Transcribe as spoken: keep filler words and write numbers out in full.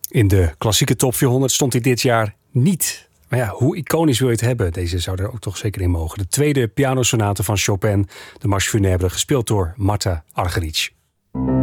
In de klassieke top vierhonderd stond hij dit jaar niet. Maar ja, hoe iconisch wil je het hebben? Deze zou er ook toch zeker in mogen. De tweede pianosonate van Chopin, de Marche Funèbre, gespeeld door Martha Argerich.